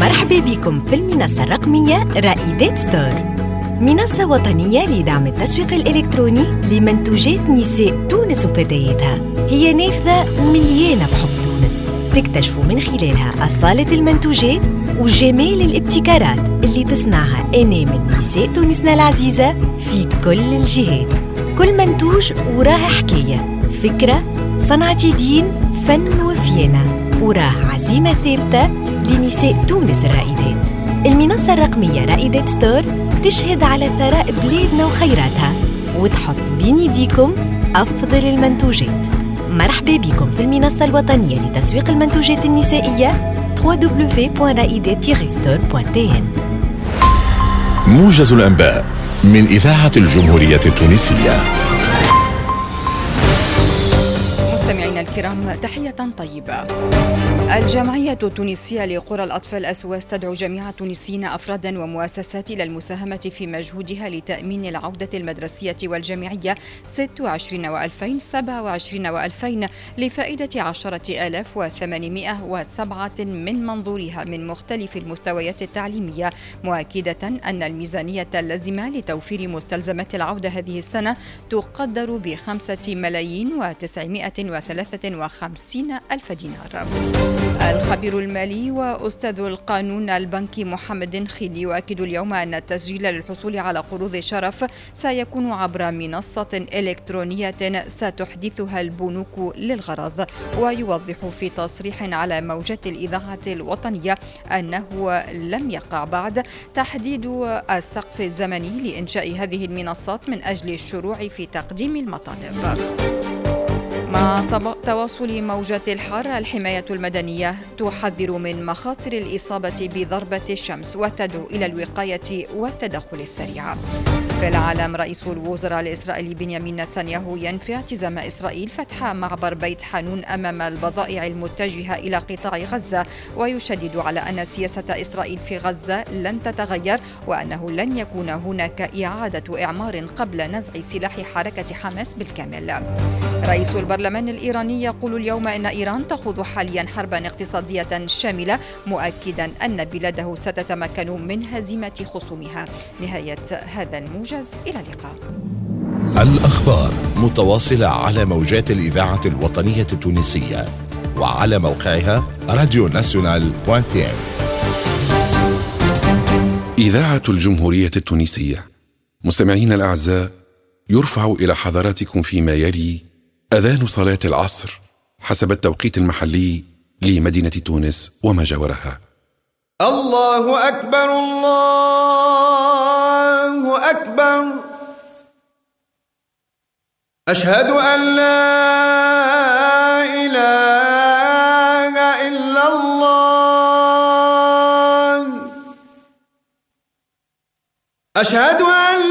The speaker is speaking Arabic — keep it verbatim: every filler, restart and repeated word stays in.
مرحبا بكم في المنصة الرقمية رائدات ستور، منصة وطنية لدعم التسويق الإلكتروني لمنتوجات نساء تونس وفتياتها. هي نافذة مليانة بحب تونس، تكتشفوا من خلالها أصالة المنتوجات وجمال الابتكارات اللي تصنعها أنامل نساء تونسنا العزيزة في كل الجهات. كل منتوج وراه حكاية، فكرة، صنعة يدين، فن وفيانة، وراه عزيمة ثابتة لنساء تونس الرائدات. المنصة الرقمية رائدات ستور تشهد على ثراء بلادنا وخيراتها، وتحط بين يديكم أفضل المنتوجات. مرحبا بكم في المنصة الوطنية لتسويق المنتوجات النسائية دبليو دبليو دبليو دوت رائدات ستور دوت تي ان. موجز الأنباء من إذاعة الجمهورية التونسية. مستمعينا الكرام، تحية طيبة. الجمعية التونسية لقرى الأطفال أسواس تدعو جميع التونسيين أفرادا ومؤسسات إلى المساهمة في مجهودها لتأمين العودة المدرسية والجامعية ستة وعشرين وألفين سبعة وعشرين وألفين لفائدة عشرة آلاف وثمانمائة وسبعة من منظورها من مختلف المستويات التعليمية، مؤكدة أن الميزانية اللازمة لتوفير مستلزمات العودة هذه السنة تقدر بخمسة ملايين وتسعمائة وثلاثة وخمسين ألف دينار. الخبير المالي وأستاذ القانون البنكي محمد خيلي يؤكد اليوم أن التسجيل للحصول على قروض شرف سيكون عبر منصة إلكترونية ستحدثها البنوك للغرض، ويوضح في تصريح على موجات الإذاعة الوطنية أنه لم يقع بعد تحديد السقف الزمني لإنشاء هذه المنصات من أجل الشروع في تقديم المطالب. مع تواصل موجات الحر، الحماية المدنية تحذر من مخاطر الإصابة بضربة الشمس وتدعو إلى الوقاية والتدخل السريع. في العالم، رئيس الوزراء الإسرائيلي بنيامين نتنياهو ينفي التزام إسرائيل فتح معبر بيت حانون أمام البضائع المتجهة إلى قطاع غزة، ويشدد على أن سياسة إسرائيل في غزة لن تتغير، وأنه لن يكون هناك إعادة إعمار قبل نزع سلاح حركة حماس بالكامل. رئيس البرلمان الإيراني يقول اليوم أن إيران تخوض حاليا حربا اقتصادية شاملة، مؤكدا أن بلاده ستتمكن من هزيمة خصومها. نهاية هذا الموجز، إلى اللقاء. الأخبار متواصلة على موجات الإذاعة الوطنية التونسية وعلى موقعها راديو ناسيونال دوت تي ان. إذاعة الجمهورية التونسية. مستمعين الأعزاء، يرفع إلى حضراتكم فيما يلي أذان صلاة العصر حسب التوقيت المحلي لمدينة تونس وما جاورها. الله أكبر، الله أكبر، أشهد أن لا إله إلا الله، أشهد أن